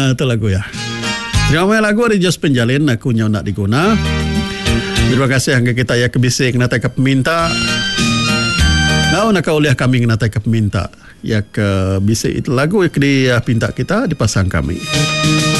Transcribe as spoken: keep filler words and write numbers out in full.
Ah, itu lagu ya. Terima kasih lagu dari Jos Penjalin aku nyaw nak diguna. Terima kasih hangga kita ya kebisik nak ke peminta. Ngau nak uliah kami nak ke peminta. Ya ke bisik itu lagu yang dia pinta kita dipasang kami.